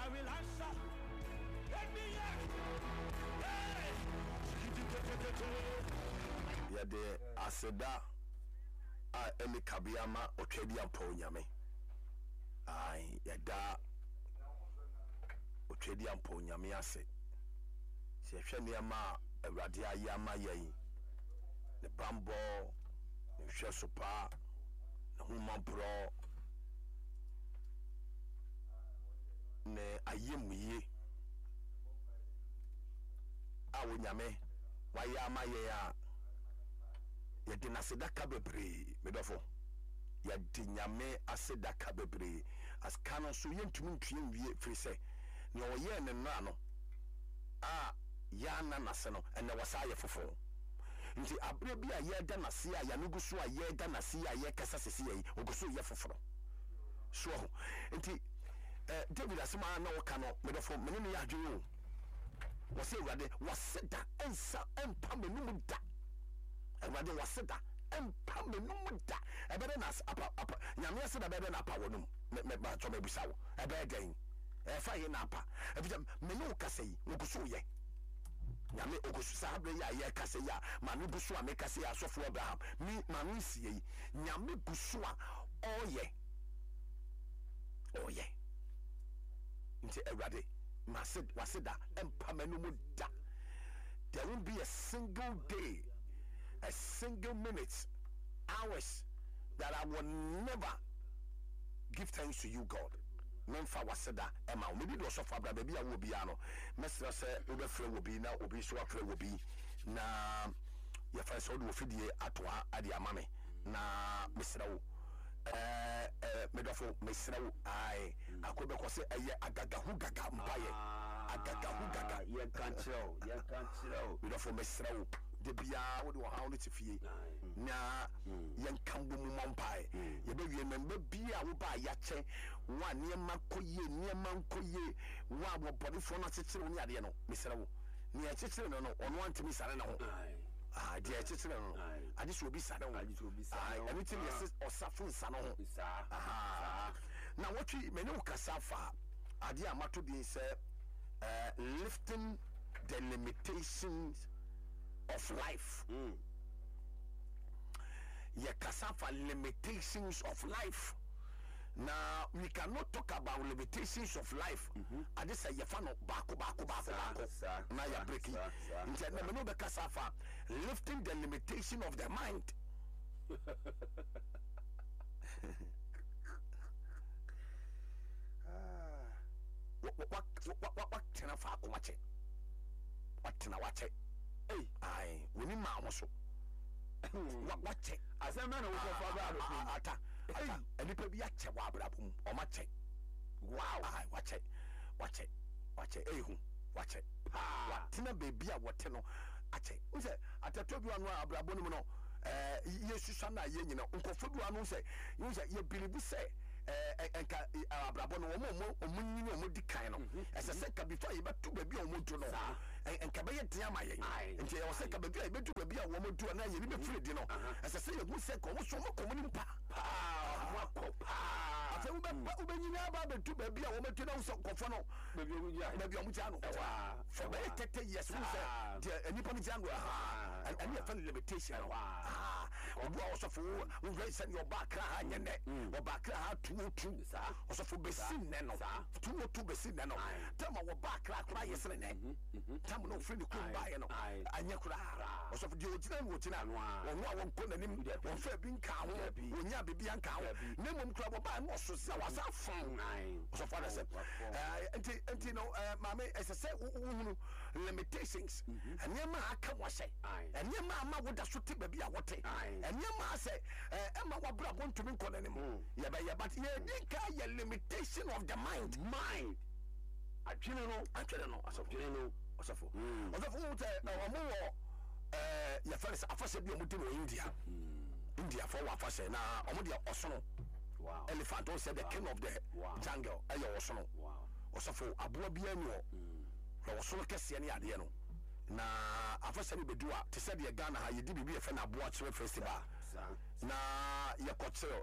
I will answer. Let me hear. Yeah, the aseda a emi kabiama otwedi ampo nyame. Ai, yada otwedi ampo nyame ase. Se hwe niama awrade ayama yai. Ne bambo, ne hwe sopa, ne humabro, ne ayemuye. Awo nyame wayama ya yɛde nasedaka bebre medɔfo yɛde nyame asedaka bebre aska no so yɛntumi ntue nwie firi sɛ ne ɔyɛ ne nra no a yana nase no ɛnɛ wasa yɛ foforo nti abere bi a yɛda nase a yanugu so a yɛda nase a yɛkasa sese yi oguso yɛ foforo so nti David asema na wɔka no medɔfo mene ne yɛ adwene o wase awurade waseda ensa empa menum da awurade waseda empa menum da ebere na apa nyame aseda bebe na apa wonum me ba to me busawo ebe den fa ye na apa ebija menu kasei ngoso ye nyame ogosu sabre ya ye kasei ya manu busu a me kasei asofo Abraham mi manu sie yi nyame busu a oye nti awurade waseda empa menum da. There won't be a single day, a single minute, hours that I will never give thanks to you, God. Memfa waseda ema maybe do so fa bra baby a wo bia no mesra se wo be frɛ wo bi na obi so afrɛ wo bi na ya fa so do fidie atoa ade amame na mesra wo medofo mesra wo ai akobe ko se eye agagahu gaga mpaye agagahu gaga ye kan chiro medofo mesra wo de bia wo de wo hawo te fie na yen kambo mu mpaye ye be wie memba bia wo ba ya che wa niema koye wa bo bodifo na chechire wo ni ade no mesra wo ni ya chechire no ono antimi sare na ho dia chechire no ade so obi sare ho anything yes osafun sa no ho na wotwi mene wo kasafa ade amato bi say lifting the limitations of life. Ye kasafa limitations of life. Now we cannot talk about limitations of life. I just say yefano bako. Now you break it. Instead, no be kasafa lifting the limitation of the mind. What can I fa watch it? What can I watch it? Hey, I we need ma so. What check? Asema na wo fa bra ata. Hey, enipa bi ache wa abrabum. O ma check. Wow, I watch it. Hey hu, watch it. Tina baby a wote no ache. Wo se atato bi anu abrabo no no yesu sana ye nyina nkofo bi anu se ye believe say enka abrabo no omunyi omo dikan no ese se ka before ye betu baby a omo do no enka be ye tia ma ye nti ye se ka baby a betu baby a omo do na ye ni be free di no ese se ye hu se ko so mo ko ni pa afa ube nyina ba betu baby a omo do na so nkofo no baby omo ja no for be tete yes who say the enipa ni jango and you find limitation obu osofo we very send your back ha nyene o back ha tuotu osofo besin ne no tuotu besin ne no tama wo back kra yesene ne tama no free the kun buy no anya kra osofo di ogina no ogina won a won ko nanim won fa bi nka ho onya bebi anka ho ne mom kra bo ba no so se wasa fon osofo da se enti no mama ese uhunu limitations anyama aka wo se anyama ama wo da so te baby a wote anyama say ema wa bra bontumi nkonanim ye but ye dinka ye limitation of the mind adwene no asofo wo te omo wo ye fere afase bi omo te no India for wa afase na omo de osono elephant o say the king of the jungle ayo osono osofo aboa bia ni ho na osono kese ne ade no na afasa ni bedua te said ye Ghana ha ye di bibi e fe na aboa chere festival na ye kotel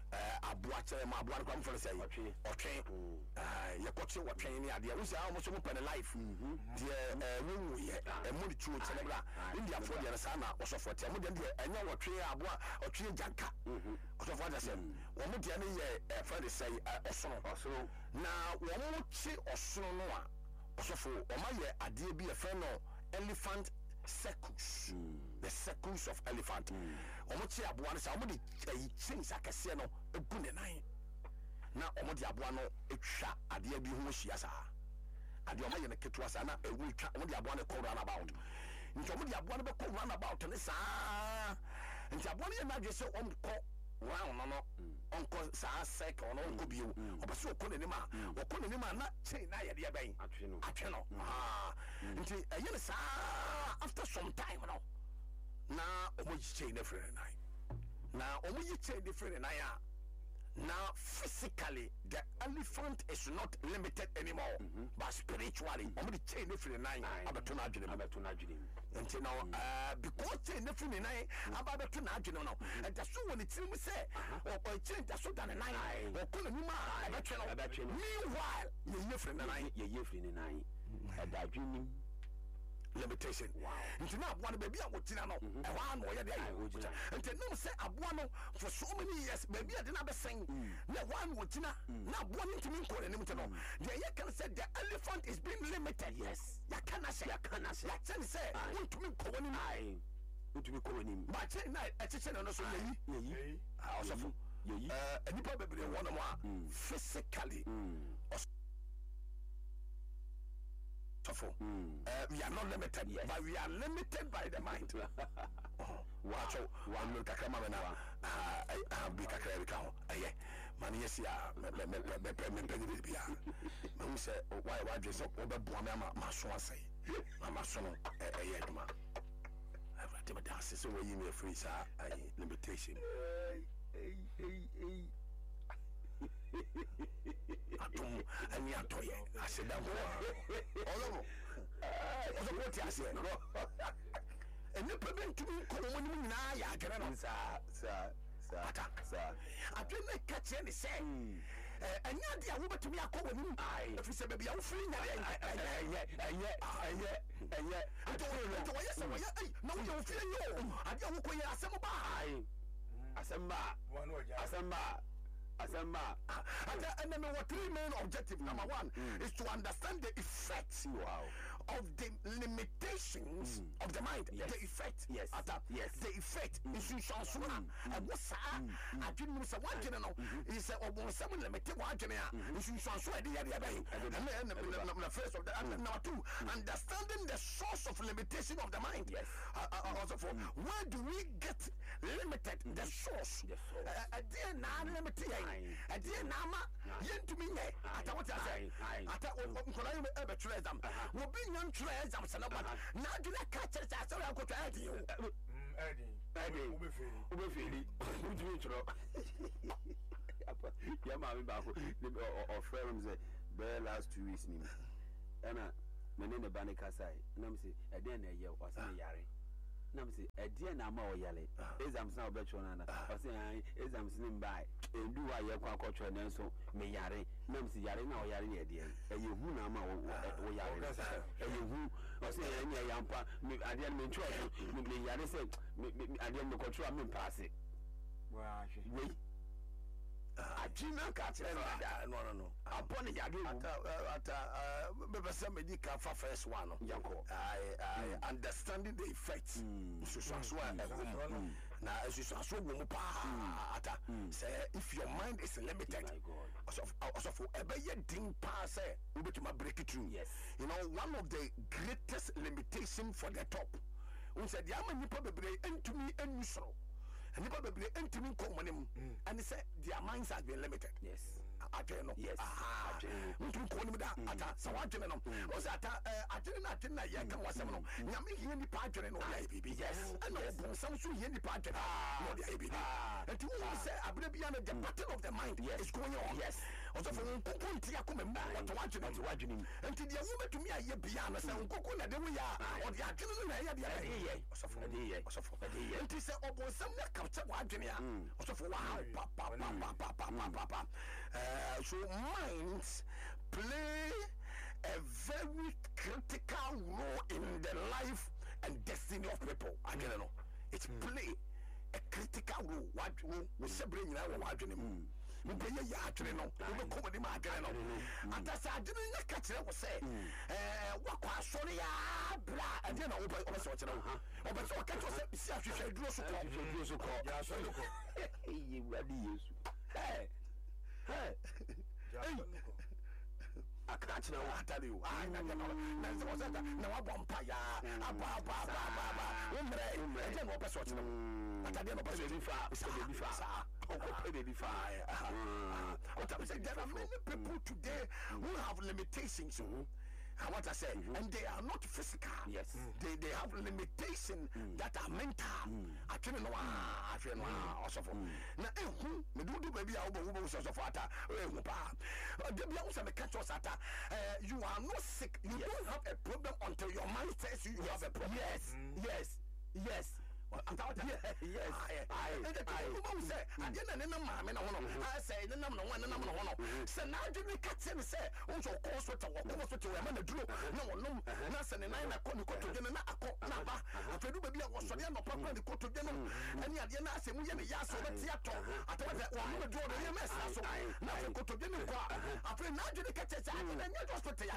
aboache ma aboa kwa mfo say otwe ye koche wotwen ni ade wo say a mo so mo pen life de nwu ye mo de chuo celebra india fo de sa na osofo te mo de enya wotwe aboa otwe janka osofo de say wo mo de ne ye friend say osoro na wo mo chi osoro no a osofo o ma ye ade bi e friend no elephant circles the circles of elephant omochi aboa no sa omodi change akese no egu ne nan na omodi aboa no etwa ade bi ho hia sa ade omo ye ne ketua sa na ewu twa omodi aboa no call run about nti omodi aboa no be call run about ne sa nti aboa no ye na dwese omko round no onko sa cycle no onko bio obaso okone ni ma na chain na ye de ben atwe no nti eye ne sa after some time no na omo chain na free na omo chain na free na ya now physically the elephant is not limited anymore but spiritually omo the chain na free na abeto na adwene until now because chain na free na abeto na adwene no and that's so when it seems say or chain that's so than na or kono ni ma abeto no meanwhile ye free na adwene limitation. Nti na aboa no baby a wotina no e wa no ye de nti no say aboa no for so many years baby a de na besen na wa no wotina na aboa no ntimi nko ne nti no the ye can say the elephant is being limited. Yes ya kana say ya tell say ntimi nko woni ai ntimi ko woni ba che na e che no so yeyi osofo yeyi enipa bebre wona mo a physically we are not limited, but we are limited by the mind. Wow, so one look at Kamana, I be Kakao. Money is here, me say, why dress up over Buama, Masson say, Mamasson, Yedma. I've got dances away in your free, sir, limitation. Atom and Yatoye. I said that all over what I said. And you prevent to me calling now, sir. I didn't catch any say. And yet, the woman to me, I call him. If you say, baby, I'm free now. And yet, I don't know. No, you don't feel you. I don't know. Asamba. And then our three main objectives. Number one is to understand the effects of the limitations of the mind. The effect. The effect is in Shansuna. And what's I didn't miss one general. He said, oh, someone limited one general. Is in Shansuna. And then the first of the number two, understanding the source of limitation of the mind. Also, for where do we get limited? The source. Again, limited. Again, Nama, yen to me, at what I say. At what ever treasure them. Will be young treasures. Now, do not catch it. I saw I could add you. Eddie, yeah, my or friends, the last 2 weeks. Anna, Menina Banica say, Namsi, a dinner year or some yari. Namsi, a dear Nama or Yale, exams now Betronana, or saying, exams in by, and do I your culture and so may yare, Namsi Yari now Yari, a dear, and you who Nama or Yari, and you who, or say, any yampa, I didn't mean to, me Yari said, I didn't control me pass it. Well, wait. I didn't catch it. No. Upon the Yadu, some medical for first one. I understanding the effects. Now, as you saw, say if your mind is limited, also for a ding pass, we to break it through. Yes, you know, one of the greatest limitation for the top. We said, Yaman, probably into me and you so. And you probably enter me common and they say their minds have been limited. Yes. I don't know. Yes. I don't call me that. So I don't know. Was that I didn't was some. Yami hear the partner no baby. Yes. I know some should hear the partner. No baby. And to say I believe beyond the battle of the mind is going on. Yes. also for nkoko ntia koma mu wato wadwene enti de wo betumi aye bia no se nkoko na de wo ya o de adwene no na ye de ye also for enti se obonsam na capture wadwene a also for wow pa so minds play a very critical role in the life and destiny of people. I don't know. It play a critical role. What we separate in our wadwene. We pay ya actually no. We go come ma actually no. And that's I didn't catch it. Was say what question ya bla. And then I open so no. Open so catch us see as you say do so call. Ya so call. Hey, ready you. Hey. I can't know what I tell you. I know. No, I won't pay. There are many people today who have limitations. And what I say, and they are not physical. Yes, they have limitations that are mental. I don't know. I feel also for now. Me do baby. I will so far. You are not sick. You don't have a problem until your mind says you have a problem. Yes. Yes. I say, I didn't know mamma. I say, the number one. So now do we catch him say, also course what a man drew. No, nothing. And I couldn't go to dinner. I do baby. I was so young, no problem to go to dinner. And yet, you know, I say, we have a yas over theater. I thought that one would draw the MS. So now go to dinner. After now, do the catch us. I didn't know what to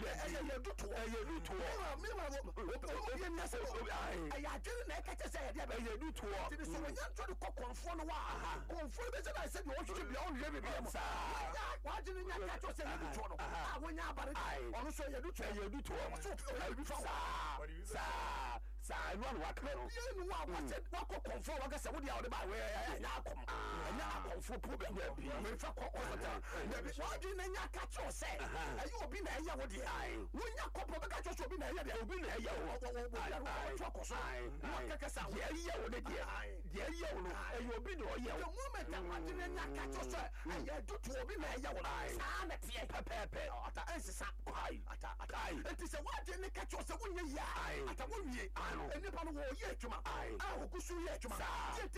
you do to all. So when you try to confront I said you want to be on every why didn't you catch us when you about it? Also, you do to all. So I run what you know what confront. I guess I would be out of my way. Now come and for problem. Why didn't you catch us? You have been here with the eye. When you couple catch us, you've been here. You've been here. You will be the moment I'm watching and I catch us. I do to be my young it is a what in the catch us when you at a 1 year. And the one yet to my eye. I will go through yet to my eye.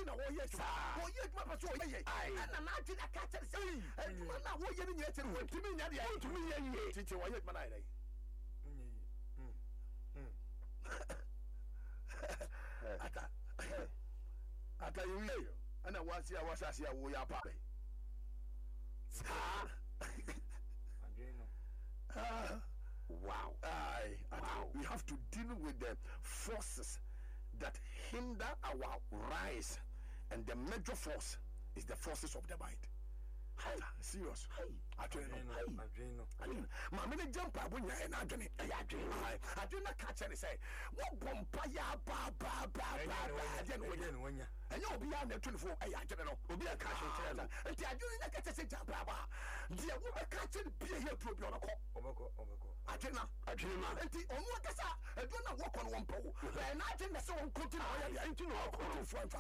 And I'm not in a catch and say, and you are not waiting yet to me. To me, teacher, why yet my I tell you, and I was here, we are papi. Wow. We have to deal with the forces that hinder our rise, and the major force is the forces of the mind. Serious. I don't know. My many jump up when you're in Adrian. I do not catch any say, what bumpaya and you'll be on the 24. I don't know. Will be a catch and I do not catch a say, Baba. Dear woman catching be here to be on a call. I don't know. And the only I do not walk on one pole. And I think that's so continue. I don't know front.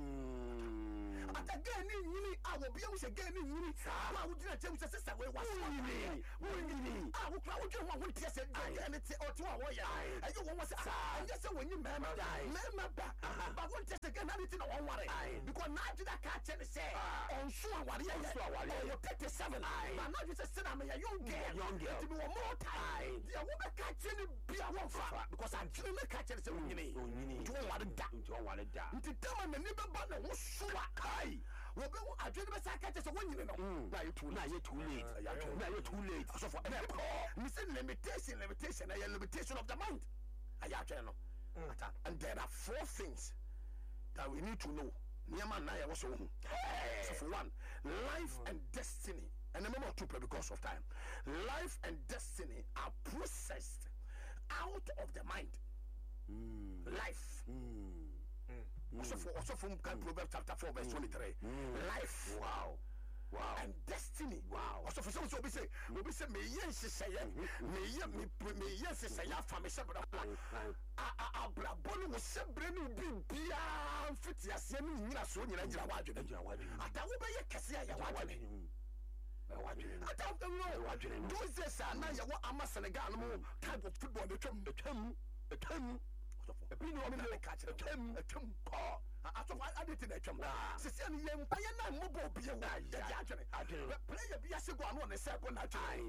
Again, I will be able to again. I would not tell you, sister, we was winning. I will crowd you one with yes, and it's or 2 hours. I don't want to say, yes, when you remember, but one test again, I didn't know what I because now did I catch and say, on sure what you 37. I'm not just a son, I'm a young girl, to be one more time. The woman catching be a one far because I'm killing the catch and say, you don't want to die. To tell me, never bother was so well, I did the second as a 1 year. Now you're too late. Now you're too late. So for limitation, a limitation of the mind. I know. And there are 4 things that we need to know. Nehemiah was so for one, life and destiny. And remember 2 because of time. Life and destiny are processed out of the mind. Life. Also from Proverbs chapter 4 verse 23. Life. Wow. And destiny. Wow. Also for some we say me yes say me yes say ya family sabra. Abra was sabrenu bibia fit yase ni nyina so nyina gira wadwe. Atawo be ye kese ya wadwe. those days na ya wa ama Senegal no type of football the twem opinion on the catch the twem atwa adete na twem sese ne yem paye na mobile bia wo ya player bia se go ano ne se go na twem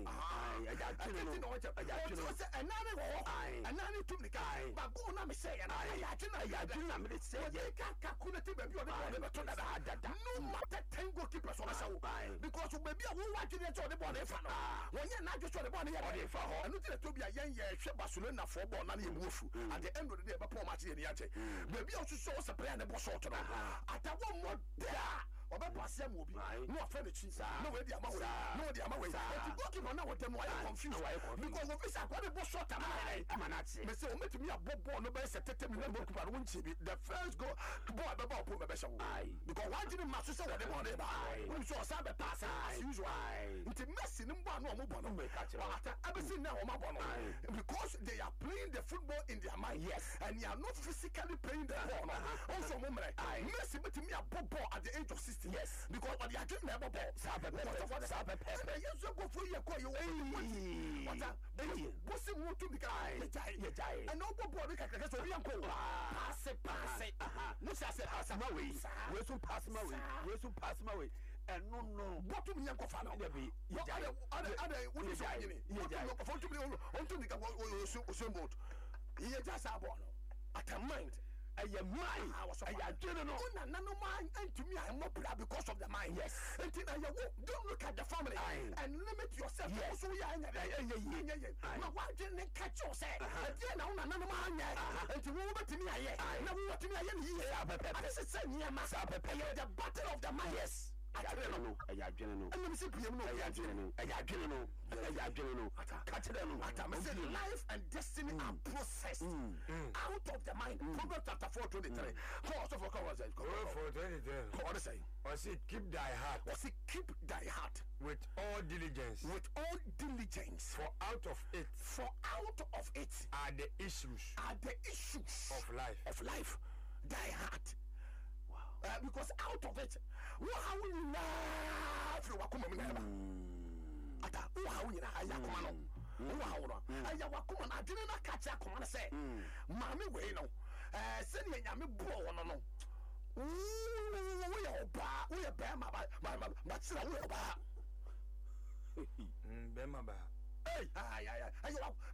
so enane wo enane tum ne ka ba go na me say na me say ya calculate ba bi o de ba to na da no matter 10 goalkeepers on say because we be wo wa twene to de ball na fa no wonye na adwo so de ball na ya de fa ho anu ti na to bia yen ye hwe Barcelona for ball na ye wofu at the end of the day ba match ye ni ache baby o so so player ne bo short no atawo mo da oba pass am obi no afre ne chi no we di ama we no di ama we the goalkeeper na what them why confused because of this akwa bo short am na me say o metimi abo ball no be se tete mi na goalkeeper no nchi bi the first goal ball be ball po me be she because why didn't match so what them on dey we so sa be pass as usual nti Messi ni mbo no mo bo no me catch ata abesi na o ma bo no because they are playing the football in their mind and they are not physically playing the ball also mo mre Messi metimi abo ball at the age of 60 because what they are doing na abo ball sa be yes go for you call you what bosi mo to bi ka ye jai and no ball bi ka so bi anko pass no say my way we so pass my way and no bottom yan ko fa na dey be ye jai ada we so yini ye jai ko fon to bi on to bi ka so boat ye jai sa ball no at a mind aya mind aya jeno no na no mind and to me I am not proud because of the mind until I don't look at the family and limit yourself so ya na why didn't catch yourself again na no mind until we bet me aye na we bet me aye ni I say near master the battle of the mind aya jeno no and me say pm no aya jeno no life and destiny are processed out of the mind. Proverbs chapter 4:23. Also for cover says 4:23. What say? Was it keep thy heart? Was it keep thy heart with all diligence? With all diligence. For out of it are the issues of life. Thy heart. Wow. Because out of it, how will you laugh? Ata how you ayakoma no how no ayakoma na adwene na ka cha akoma na say maame we no se ne nyame bo wono no wo ya ba ma tira wo ba be ma ba ay